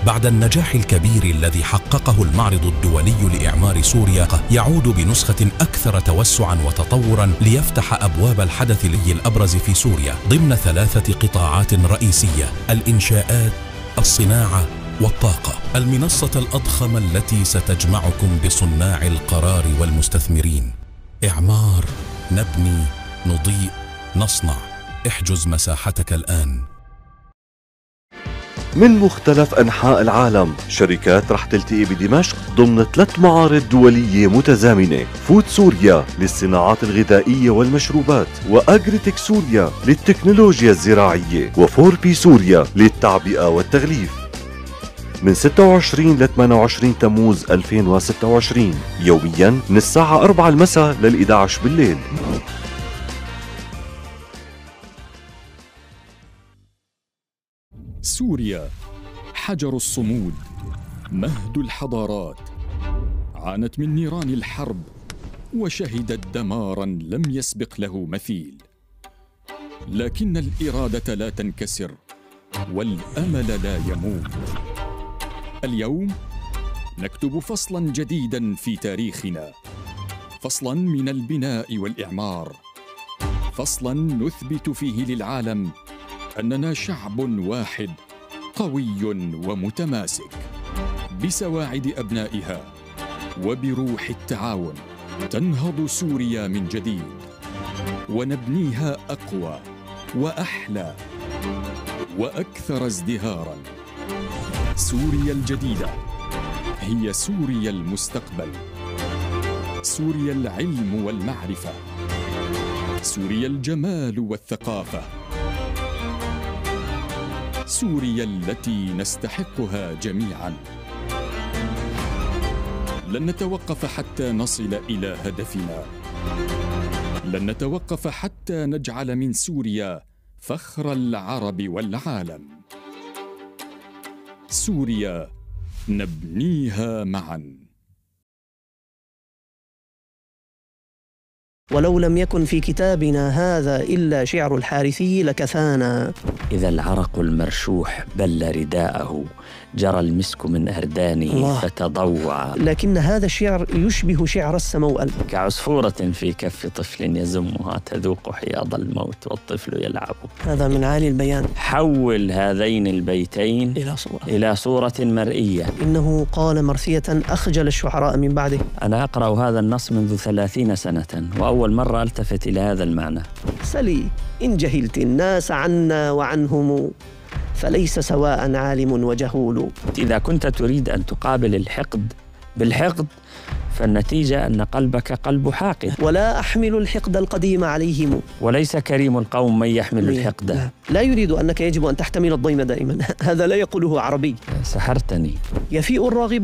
بعد النجاح الكبير الذي حققه المعرض الدولي لإعمار سوريا، يعود بنسخة أكثر توسعاً وتطوراً ليفتح أبواب الحدث الأبرز في سوريا ضمن 3 قطاعات رئيسية: الإنشاءات، الصناعة والطاقة. المنصة الأضخم التي ستجمعكم بصناع القرار والمستثمرين. إعمار، نبني، نضيء، نصنع. احجز مساحتك الآن. من مختلف أنحاء العالم شركات رح تلتقي بدمشق ضمن 3 معارض دولية متزامنة: فود سوريا للصناعات الغذائية والمشروبات، وأجريتك سوريا للتكنولوجيا الزراعية، وفور بي سوريا للتعبئة والتغليف. من 26 ل 28 تموز 2026 يوميا من الساعة 4 المساء لل 11 بالليل. سوريا حجر الصمود، مهد الحضارات، عانت من نيران الحرب وشهدت دماراً لم يسبق له مثيل، لكن الإرادة لا تنكسر والأمل لا يموت. اليوم نكتب فصلاً جديداً في تاريخنا، فصلاً من البناء والإعمار، فصلاً نثبت فيه للعالم أننا شعب واحد قوي ومتماسك. بسواعد أبنائها وبروح التعاون تنهض سوريا من جديد، ونبنيها أقوى وأحلى وأكثر ازدهاراً. سوريا الجديدة هي سوريا المستقبل، سوريا العلم والمعرفة، سوريا الجمال والثقافة، سوريا التي نستحقها جميعاً. لن نتوقف حتى نصل إلى هدفنا، لن نتوقف حتى نجعل من سوريا فخر العرب والعالم. سوريا نبنيها معاً. ولو لم يكن في كتابنا هذا إلا شعر الحارثي لكفانا. إذا العرق المرشوح بل رداءه، جرى المسك من أردانه فتضوع. لكن هذا الشعر يشبه شعر السموأل. كعصفورة في كف طفل يزمها تذوق حياض الموت والطفل يلعب. هذا من عالي البيان. حول هذين البيتين إلى صورة مرئية. إنه قال مرثية أخجل الشعراء من بعده. أنا أقرأ هذا النص منذ 30 سنة، وأول مرة ألتفت إلى هذا المعنى. سلي إن جهلت الناس عنا وعنهم، فليس سواء عالم وجهول. إذا كنت تريد أن تقابل الحقد بالحقد، فالنتيجة أن قلبك قلب حاقد. ولا أحمل الحقد القديم عليهم. وليس كريم القوم من يحمل الحقد. لا يريد أنك يجب أن تحتمل الضيم دائما. هذا لا يقوله عربي. سحرتني. يفيء الراغب